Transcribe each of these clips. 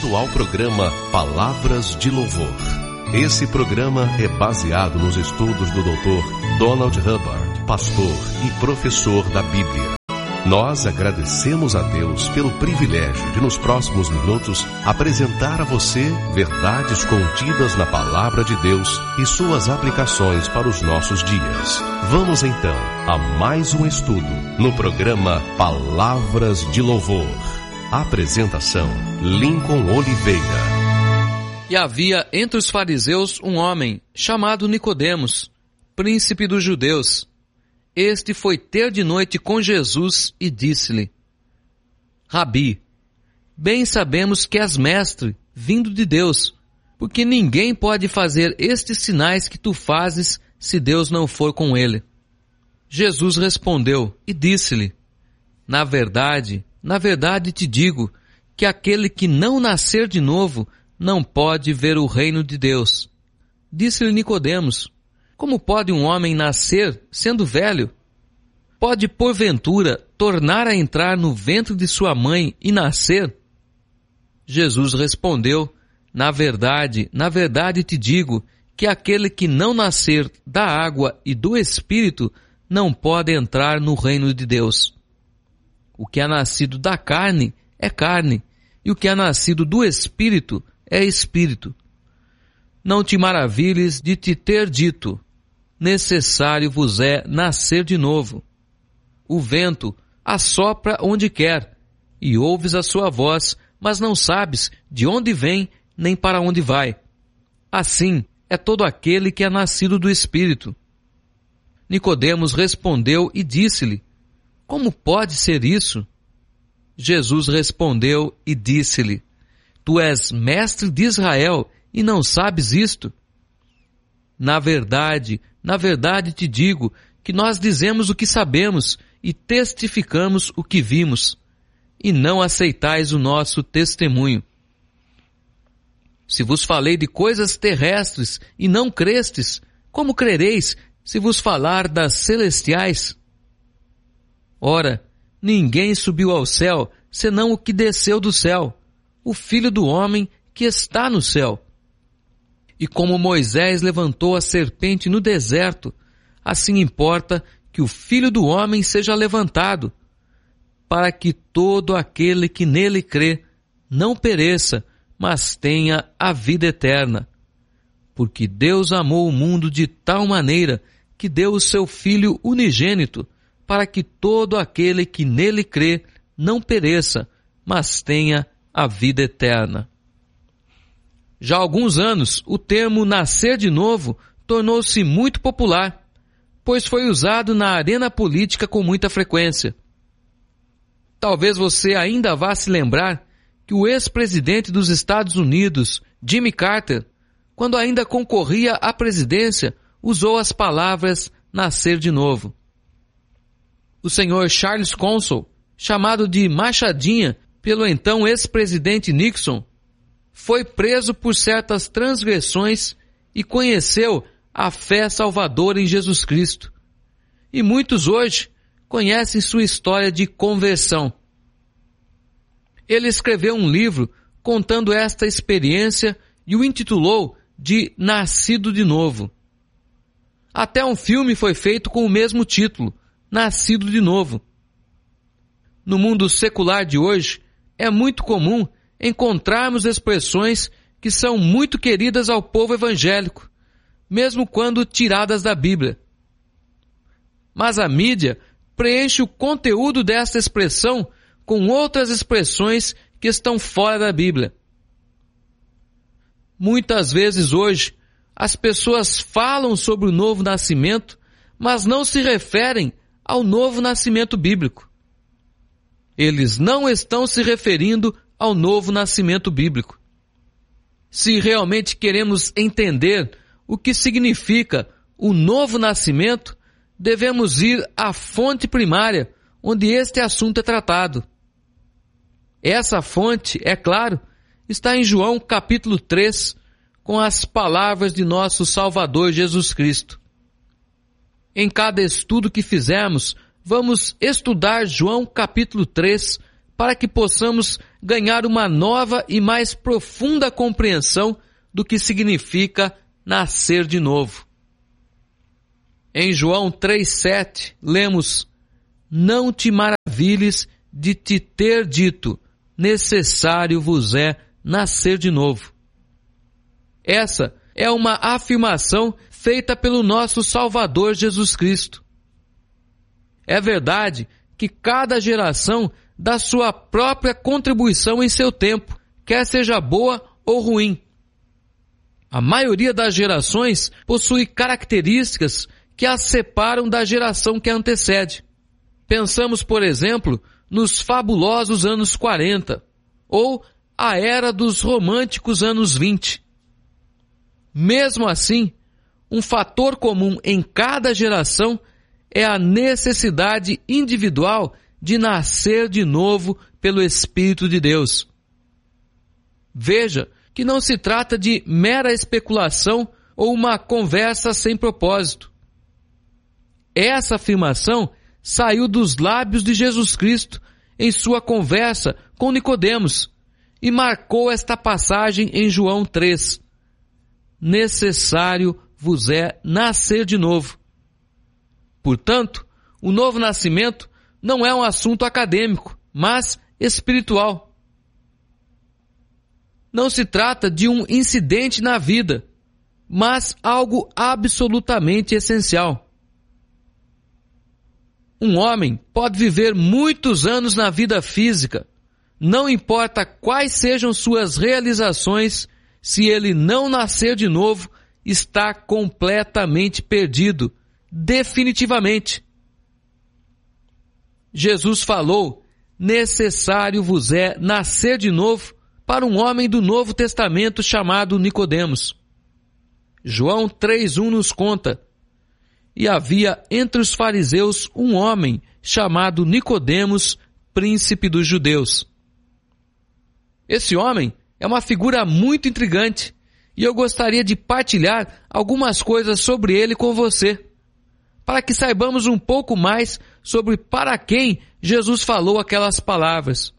bem-vindo ao programa Palavras de Louvor. Esse programa é baseado nos estudos do Dr. Donald Hubbard, pastor e professor da Bíblia. Nós agradecemos a Deus pelo privilégio de, nos próximos minutos, apresentar a você verdades contidas na Palavra de Deus e suas aplicações para os nossos dias. Vamos então a mais um estudo no programa Palavras de Louvor. Apresentação: Lincoln Oliveira. E havia entre os fariseus um homem chamado Nicodemos, príncipe dos judeus. Este foi ter de noite com Jesus e disse-lhe: Rabi, bem sabemos que és mestre, vindo de Deus, porque ninguém pode fazer estes sinais que tu fazes se Deus não for com ele. Jesus respondeu e disse-lhe: Na verdade te digo que aquele que não nascer de novo não pode ver o reino de Deus. Disse-lhe Nicodemos: Como pode um homem nascer sendo velho? Pode, porventura, tornar a entrar no ventre de sua mãe e nascer? Jesus respondeu: Na verdade te digo que aquele que não nascer da água e do Espírito não pode entrar no reino de Deus. O que é nascido da carne é carne, e o que é nascido do Espírito é Espírito. Não te maravilhes de te ter dito: necessário vos é nascer de novo. O vento assopra onde quer, e ouves a sua voz, mas não sabes de onde vem nem para onde vai. Assim é todo aquele que é nascido do Espírito. Nicodemos respondeu e disse-lhe: Como pode ser isso? Jesus respondeu e disse-lhe: Tu és mestre de Israel e não sabes isto? Na verdade te digo que nós dizemos o que sabemos e testificamos o que vimos, e não aceitais o nosso testemunho. Se vos falei de coisas terrestres e não crestes, como crereis se vos falar das celestiais? Ora, ninguém subiu ao céu, senão o que desceu do céu, o Filho do Homem que está no céu. E como Moisés levantou a serpente no deserto, assim importa que o Filho do Homem seja levantado, para que todo aquele que nele crê não pereça, mas tenha a vida eterna. Porque Deus amou o mundo de tal maneira que deu o seu Filho unigênito, para que todo aquele que nele crê não pereça, mas tenha a vida eterna. Já há alguns anos, o termo nascer de novo tornou-se muito popular, pois foi usado na arena política com muita frequência. Talvez você ainda vá se lembrar que o ex-presidente dos Estados Unidos, Jimmy Carter, quando ainda concorria à presidência, usou as palavras nascer de novo. O senhor Charles Consul, chamado de Machadinha pelo então ex-presidente Nixon, foi preso por certas transgressões e conheceu a fé salvadora em Jesus Cristo. E muitos hoje conhecem sua história de conversão. Ele escreveu um livro contando esta experiência e o intitulou de Nascido de Novo. Até um filme foi feito com o mesmo título, Nascido de Novo. No mundo secular de hoje, é muito comum encontrarmos expressões que são muito queridas ao povo evangélico, mesmo quando tiradas da Bíblia. Mas a mídia preenche o conteúdo desta expressão com outras expressões que estão fora da Bíblia. Muitas vezes hoje, as pessoas falam sobre o novo nascimento, mas não se referem ao novo nascimento bíblico. Eles não estão se referindo ao novo nascimento bíblico. Se realmente queremos entender o que significa o novo nascimento, devemos ir à fonte primária, onde este assunto é tratado. Essa fonte, é claro, está em João capítulo 3, com as palavras de nosso Salvador Jesus Cristo. Em cada estudo que fizermos, vamos estudar João capítulo 3, para que possamos ganhar uma nova e mais profunda compreensão do que significa nascer de novo. Em João 3,7, lemos: Não te maravilhes de te ter dito, necessário vos é nascer de novo. Essa é uma afirmação feita pelo nosso Salvador Jesus Cristo. É verdade que cada geração dá sua própria contribuição em seu tempo, quer seja boa ou ruim. A maioria das gerações possui características que as separam da geração que a antecede. Pensamos, por exemplo, nos fabulosos anos 40, ou a era dos românticos anos 20. Mesmo assim, um fator comum em cada geração é a necessidade individual de nascer de novo pelo Espírito de Deus. Veja que não se trata de mera especulação ou uma conversa sem propósito. Essa afirmação saiu dos lábios de Jesus Cristo em sua conversa com Nicodemos e marcou esta passagem em João 3. Necessário vos é nascer de novo. Portanto, o novo nascimento não é um assunto acadêmico, mas espiritual. Não se trata de um incidente na vida, mas algo absolutamente essencial. Um homem pode viver muitos anos na vida física, não importa quais sejam suas realizações, se ele não nascer de novo, está completamente perdido, definitivamente. Jesus falou: necessário vos é nascer de novo, para um homem do Novo Testamento chamado Nicodemos. João 3,1 nos conta: E havia entre os fariseus um homem chamado Nicodemos, príncipe dos judeus. Esse homem é uma figura muito intrigante, e eu gostaria de partilhar algumas coisas sobre ele com você, para que saibamos um pouco mais sobre para quem Jesus falou aquelas palavras.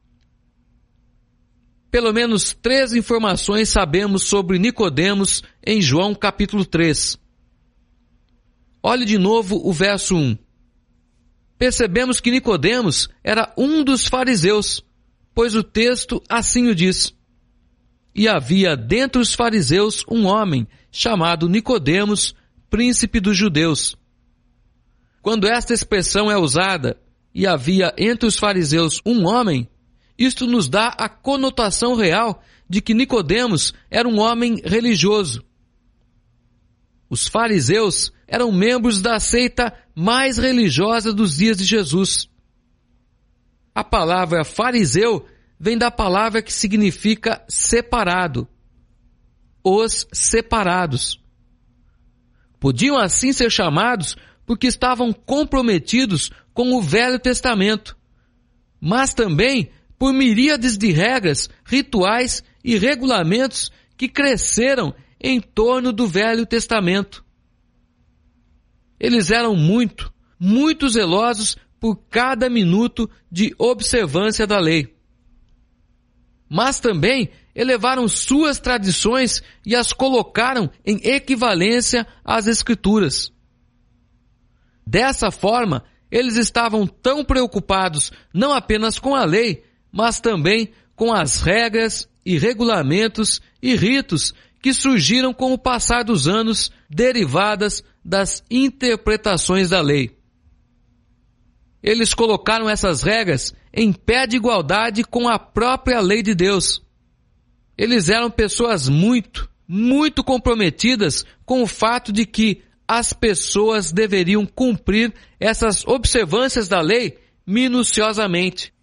Pelo menos 3 informações sabemos sobre Nicodemos em João capítulo 3. Olhe de novo o verso 1. Percebemos que Nicodemos era um dos fariseus, pois o texto assim o diz. E havia dentre os fariseus um homem chamado Nicodemos, príncipe dos judeus. Quando esta expressão é usada, e havia entre os fariseus um homem, isto nos dá a conotação real de que Nicodemos era um homem religioso. Os fariseus eram membros da seita mais religiosa dos dias de Jesus. A palavra fariseu vem da palavra que significa separado. Os separados. Podiam assim ser chamados porque estavam comprometidos com o Velho Testamento, mas também por miríades de regras, rituais e regulamentos que cresceram em torno do Velho Testamento. Eles eram muito zelosos por cada minuto de observância da lei. Mas também elevaram suas tradições e as colocaram em equivalência às Escrituras. Dessa forma, eles estavam tão preocupados não apenas com a lei, mas também com as regras e regulamentos e ritos que surgiram com o passar dos anos, derivadas das interpretações da lei. Eles colocaram essas regras em pé de igualdade com a própria lei de Deus. Eles eram pessoas muito comprometidas com o fato de que as pessoas deveriam cumprir essas observâncias da lei minuciosamente.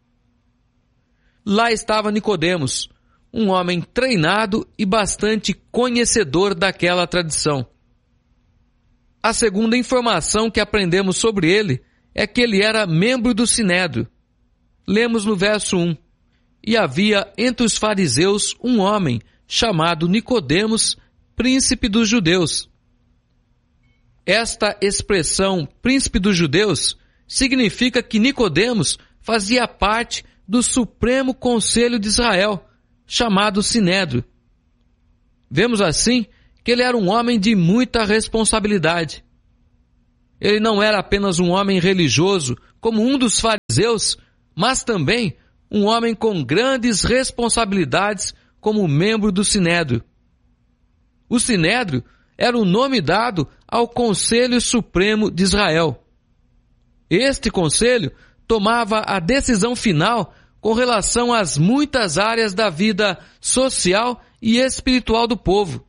Lá estava Nicodemos, um homem treinado e bastante conhecedor daquela tradição. A segunda informação que aprendemos sobre ele é que ele era membro do Sinédrio. Lemos no verso 1. E havia entre os fariseus um homem chamado Nicodemos, príncipe dos judeus. Esta expressão, príncipe dos judeus, significa que Nicodemos fazia parte do Supremo Conselho de Israel, chamado Sinédrio. Vemos assim que ele era um homem de muita responsabilidade. Ele não era apenas um homem religioso, como um dos fariseus, mas também um homem com grandes responsabilidades como membro do Sinédrio. O Sinédrio era o nome dado ao Conselho Supremo de Israel. Este conselho tomava a decisão final com relação às muitas áreas da vida social e espiritual do povo.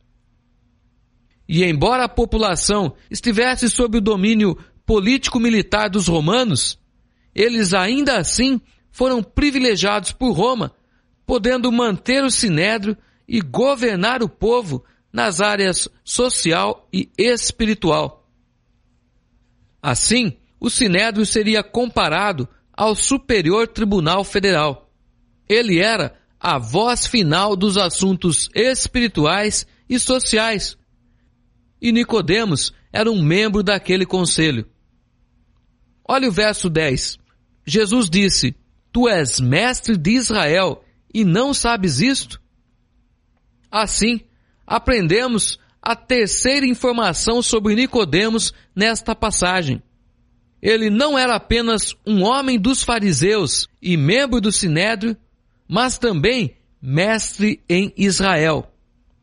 E embora a população estivesse sob o domínio político-militar dos romanos, eles ainda assim foram privilegiados por Roma, podendo manter o Sinédrio e governar o povo nas áreas social e espiritual. Assim, o Sinédrio seria comparado ao Superior Tribunal Federal. Ele era a voz final dos assuntos espirituais e sociais. E Nicodemos era um membro daquele conselho. Olha o verso 10. Jesus disse: Tu és mestre de Israel e não sabes isto? Assim, aprendemos a terceira informação sobre Nicodemos nesta passagem. Ele não era apenas um homem dos fariseus e membro do Sinédrio, mas também mestre em Israel.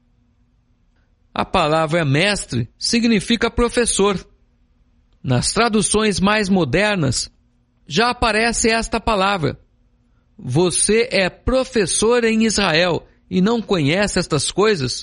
A palavra mestre significa professor. Nas traduções mais modernas, já aparece esta palavra. Você é professor em Israel e não conhece estas coisas?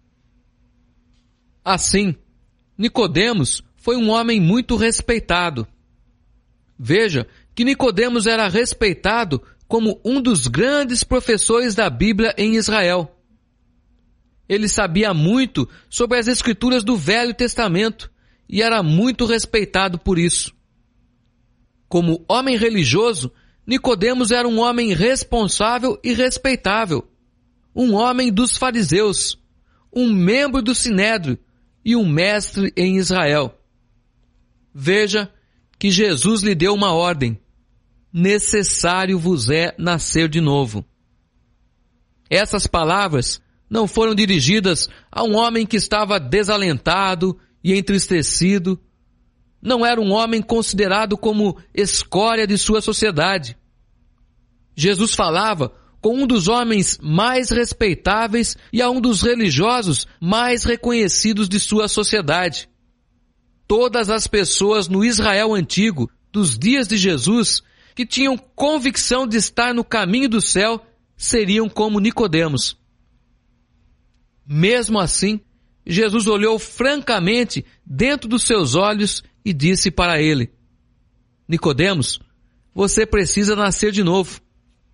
Assim, Nicodemos foi um homem muito respeitado. Veja que Nicodemos era respeitado como um dos grandes professores da Bíblia em Israel. Ele sabia muito sobre as Escrituras do Velho Testamento e era muito respeitado por isso. Como homem religioso, Nicodemos era um homem responsável e respeitável, um homem dos fariseus, um membro do Sinédrio e um mestre em Israel. Veja que Jesus lhe deu uma ordem: necessário vos é nascer de novo. Essas palavras não foram dirigidas a um homem que estava desalentado e entristecido. Não era um homem considerado como escória de sua sociedade. Jesus falava com um dos homens mais respeitáveis e a um dos religiosos mais reconhecidos de sua sociedade. Todas as pessoas no Israel antigo, dos dias de Jesus, que tinham convicção de estar no caminho do céu, seriam como Nicodemos. Mesmo assim, Jesus olhou francamente dentro dos seus olhos e disse para ele: Nicodemos, você precisa nascer de novo.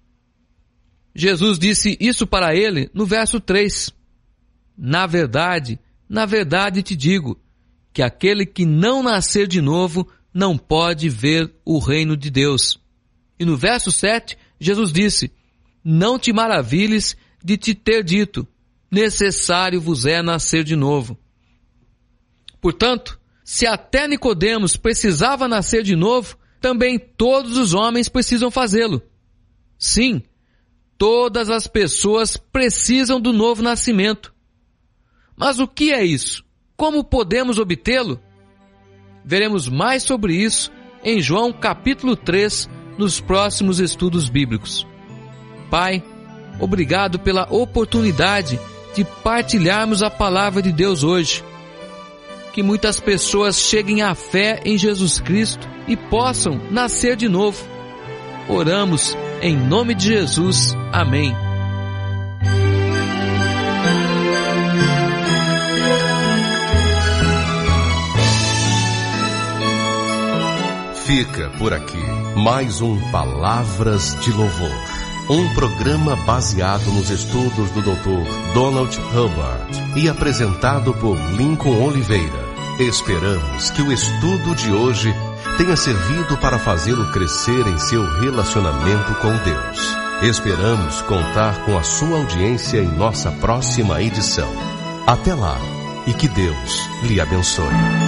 Jesus disse isso para ele no verso 3. Na verdade te digo, que aquele que não nascer de novo não pode ver o reino de Deus. E no verso 7, Jesus disse: não te maravilhes de te ter dito, necessário vos é nascer de novo. Portanto, se até Nicodemos precisava nascer de novo, também todos os homens precisam fazê-lo. Sim, todas as pessoas precisam do novo nascimento. Mas o que é isso? Como podemos obtê-lo? Veremos mais sobre isso em João capítulo 3, nos próximos estudos bíblicos. Pai, obrigado pela oportunidade de partilharmos a palavra de Deus hoje. Que muitas pessoas cheguem à fé em Jesus Cristo e possam nascer de novo. Oramos em nome de Jesus. Amém. Fica por aqui mais um Palavras de Louvor, um programa baseado nos estudos do Dr. Donald Hubbard e apresentado por Lincoln Oliveira. Esperamos que o estudo de hoje tenha servido para fazê-lo crescer em seu relacionamento com Deus. Esperamos contar com a sua audiência em nossa próxima edição. Até lá e que Deus lhe abençoe.